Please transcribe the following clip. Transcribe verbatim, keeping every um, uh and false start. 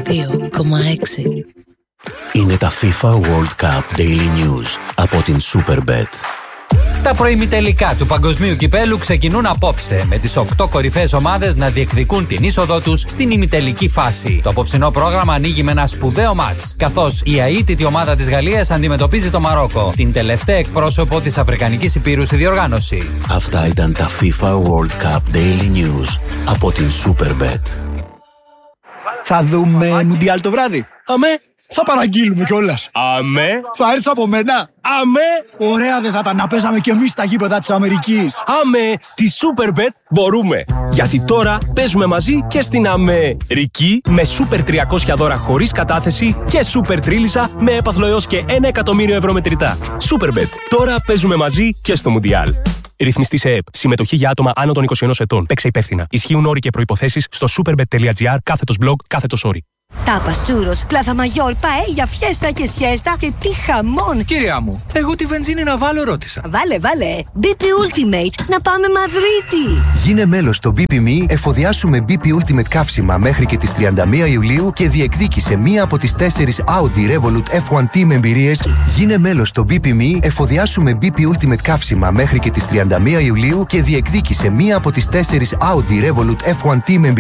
δύο κόμμα έξι. Είναι τα FIFA World Cup Daily News από την Superbet. Τα προημιτελικά του Παγκοσμίου Κυπέλου ξεκινούν απόψε, με τις οκτώ κορυφαίες ομάδες να διεκδικούν την είσοδό τους στην ημιτελική φάση. Το απόψινό πρόγραμμα ανοίγει με ένα σπουδαίο μάτς, καθώς η αίτητη ομάδα της Γαλλίας αντιμετωπίζει το Μαρόκο, την τελευταία εκπρόσωπο της Αφρικανικής Υπήρου στη διοργάνωση. Αυτά ήταν τα FIFA World Cup Daily News από την Superbet. Θα δούμε Μουντιάλ το βράδυ. Αμέ. Θα παραγγείλουμε κιόλας. Αμέ. Θα έρθεις από μένα. Αμέ. Ωραία δεν θα τα να παίζαμε κι εμείς στα γήπεδα της Αμερικής. Αμέ. Τη Superbet μπορούμε. Γιατί τώρα παίζουμε μαζί και στην Αμερική με Super τριακόσια δώρα χωρίς κατάθεση και Super Τρίλισσα με έπαθλο έως και ένα εκατομμύριο ευρώ μετρητά. Superbet. Τώρα παίζουμε μαζί και στο Μουντιάλ. Ρυθμιστή σε ΕΕΠ. Συμμετοχή για άτομα άνω των είκοσι ένα ετών. Παίξε υπεύθυνα. Ισχύουν όροι και προϋποθέσεις στο superbet.gr κάθετος blog κάθετος όροι. Τάπας, τσούρος, πλάθα μαγιόρ, παέλια, φιέστα και σιέστα και τι χαμόν! Κυρία μου, εγώ τη βενζίνη να βάλω ρώτησα. Βάλε, βάλε! μπι πι Ultimate, να πάμε Μαδρίτη! Γίνε μέλος στο μπι πι εμ ι, εφοδιάσου με μπι πι Ultimate καύσιμα μέχρι και τις τριάντα μία Ιουλίου και διεκδίκησε μία από τις τέσσερις Audi Revolut εφ ουάν Team εμπειρίες. Γίνε μέλος στο μπι πι εμ ι, εφοδιάσου με μπι πι Ultimate καύσιμα μέχρι και τις τριάντα μία Ιουλίου και διεκδίκησε μία από τις τέσσερις Audi Revolut εφ ουάν Team εμπειρίες.